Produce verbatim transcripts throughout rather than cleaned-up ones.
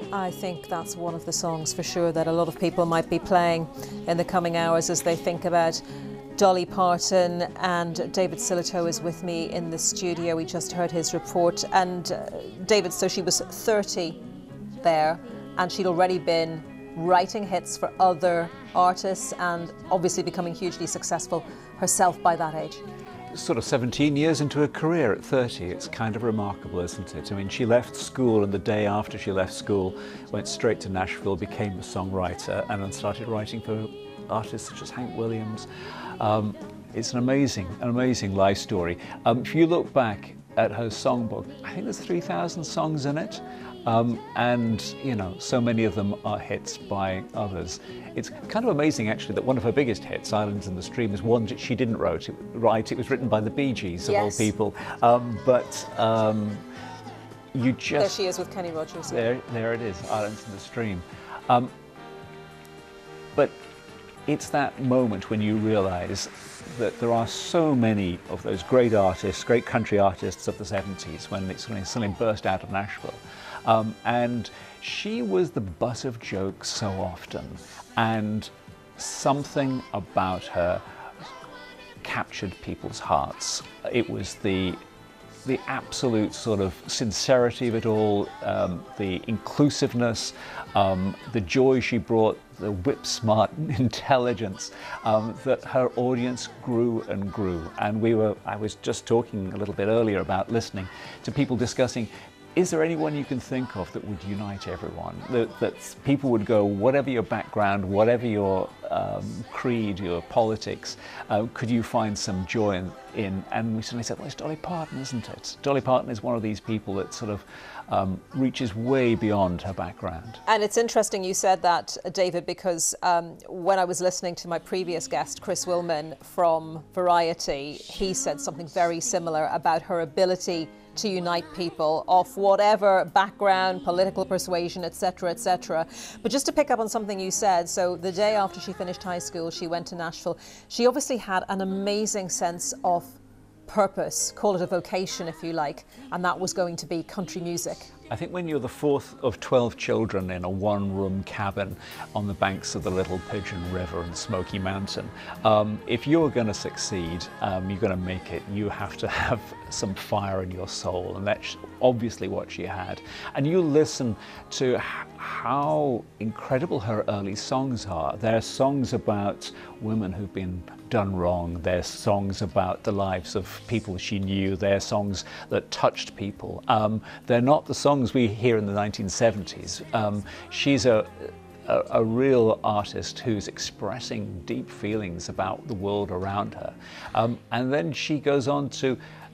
I think that's one of the songs for sure that a lot of people might be playing in the coming hours as they think about Dolly Parton. And David Sillitoe is with me in the studio. We just heard his report. And uh, David, so she was thirty there, and she'd already been writing hits for other artists and obviously becoming hugely successful herself by that age. Sort of seventeen years into her career at thirty. It's kind of remarkable, isn't it? I mean, she left school, and the day after she left school, went straight to Nashville, became a songwriter, and then started writing for artists such as Hank Williams. Um, it's an amazing, an amazing life story. Um, if you look back at her songbook, I think there's three thousand songs in it. Um, and, you know, so many of them are hits by others. It's kind of amazing, actually, that one of her biggest hits, Islands in the Stream, is one that she didn't wrote, it, write. It was written by the Bee Gees, of yes. all people. Um, but um, you just... There she is with Kenny Rogers. There, there it is, Islands in the Stream. Um, but it's that moment when you realise that there are so many of those great artists, great country artists of the seventies, when it's when something burst out of Nashville. Um, and she was the butt of jokes so often, and something about her captured people's hearts. It was the the absolute sort of sincerity of it all, um, the inclusiveness, um, the joy she brought, the whip-smart intelligence, um, that her audience grew and grew. And we were, I was just talking a little bit earlier about listening to people discussing, is there anyone you can think of that would unite everyone? That, that people would go, whatever your background, whatever your um, creed, your politics, uh, could you find some joy in, in? And we suddenly said, well, it's Dolly Parton, isn't it? Dolly Parton is one of these people that sort of um, reaches way beyond her background. And it's interesting you said that, David, because um, when I was listening to my previous guest, Chris Willman from Variety, he said something very similar about her ability to unite people of whatever background, political persuasion, et cetera, et cetera. But just to pick up on something you said, so the day after she finished high school, she went to Nashville. She obviously had an amazing sense of purpose, call it a vocation if you like, and that was going to be country music. I think when you're the fourth of twelve children in a one-room cabin on the banks of the Little Pigeon River and Smoky Mountain, um, if you're going to succeed, um, you're going to make it, you have to have some fire in your soul, and that's obviously what she had. And you listen to h how incredible her early songs are. They're songs about women who've been done wrong. They're songs about the lives of people she knew. They're songs that touched people. Um, they're not the songs we hear in the nineteen seventies. Um, she's a, a, a real artist who's expressing deep feelings about the world around her. Um, and then she goes on to,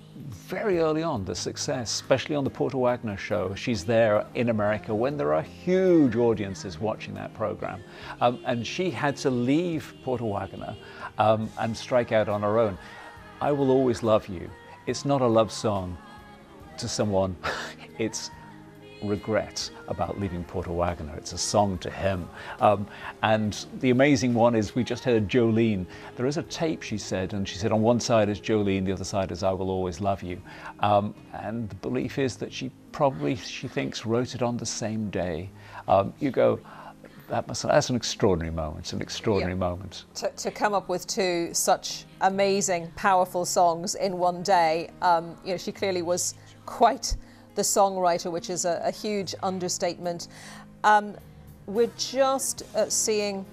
very early on, the success, especially on the Porter Wagoner show. She's there in America when there are huge audiences watching that program. Um, and she had to leave Porter Wagoner um, and strike out on her own. I Will Always Love You. It's not a love song to someone, it's regret about leaving Porter Wagoner. It's a song to him. Um, and the amazing one is we just heard Jolene. There is a tape, she said, and she said on one side is Jolene, the other side is I Will Always Love You. Um, and the belief is that she probably, she thinks, wrote it on the same day. Um, you go, that must, that's an extraordinary moment, an extraordinary yeah. moment. To, to come up with two such amazing, powerful songs in one day, um, you know, she clearly was quite the songwriter, which is a, a huge understatement. Um, we're just uh, seeing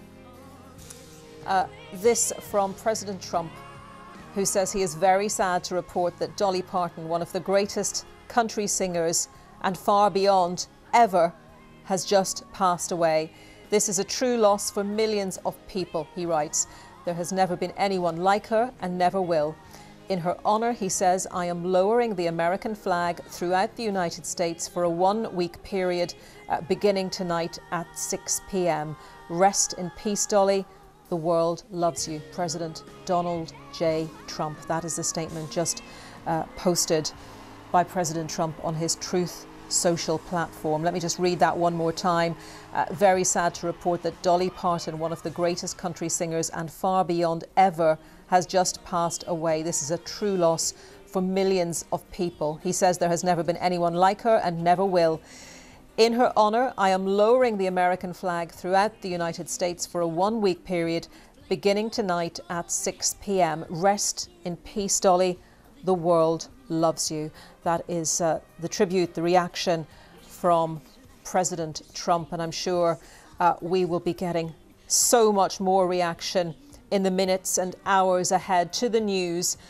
uh, this from President Trump, who says he is very sad to report that Dolly Parton, one of the greatest country singers and far beyond ever, has just passed away. This is a true loss for millions of people, he writes. There has never been anyone like her and never will. In her honor, he says, I am lowering the American flag throughout the United States for a one-week period uh, beginning tonight at six p m Rest in peace, Dolly. The world loves you. President Donald J. Trump. That is the statement just uh, posted by President Trump on his Truth Social platform. Let me just read that one more time. Uh, very sad to report that Dolly Parton, one of the greatest country singers and far beyond ever, has just passed away. This is a true loss for millions of people. He says there has never been anyone like her and never will. In her honour, I am lowering the American flag throughout the United States for a one-week period, beginning tonight at six p m Rest in peace, Dolly. The world loves you. That is uh, the tribute, the reaction from President Trump. And I'm sure uh, we will be getting so much more reaction in the minutes and hours ahead to the news